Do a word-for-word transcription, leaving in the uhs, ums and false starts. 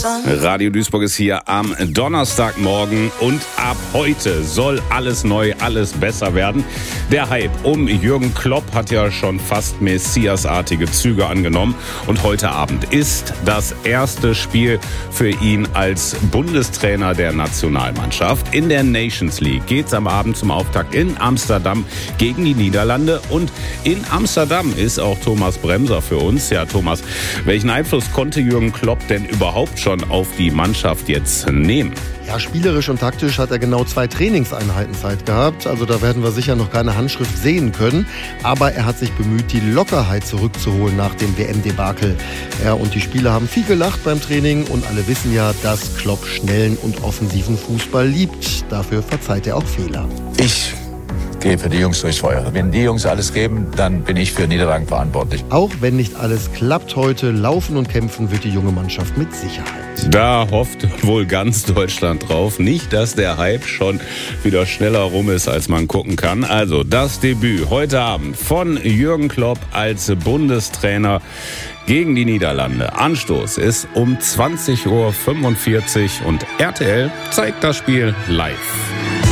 Radio Duisburg ist hier am Donnerstagmorgen und ab heute soll alles neu, alles besser werden. Der Hype um Jürgen Klopp hat ja schon fast Messias-artige Züge angenommen und heute Abend ist das erste Spiel für ihn als Bundestrainer der Nationalmannschaft. In der Nations League geht's am Abend zum Auftakt in Amsterdam gegen die Niederlande und in Amsterdam ist auch Thomas Bremser für uns. Ja, Thomas, welchen Einfluss konnte Jürgen Klopp denn überhaupt schon auf die Mannschaft jetzt nehmen? Ja, spielerisch und taktisch hat er genau zwei Trainingseinheiten Zeit gehabt. Also da werden wir sicher noch keine Handschrift sehen können. Aber er hat sich bemüht, die Lockerheit zurückzuholen nach dem W M-Debakel. Er und die Spieler haben viel gelacht beim Training und alle wissen ja, dass Klopp schnellen und offensiven Fußball liebt. Dafür verzeiht er auch Fehler. Ich gehe für die Jungs durchs Feuer. Wenn die Jungs alles geben, dann bin ich für Niederlagen verantwortlich. Auch wenn nicht alles klappt heute, laufen und kämpfen wird die junge Mannschaft mit Sicherheit. Da hofft wohl ganz Deutschland drauf. Nicht, dass der Hype schon wieder schneller rum ist, als man gucken kann. Also das Debüt heute Abend von Jürgen Klopp als Bundestrainer gegen die Niederlande. Anstoß ist um zwanzig Uhr fünfundvierzig und R T L zeigt das Spiel live.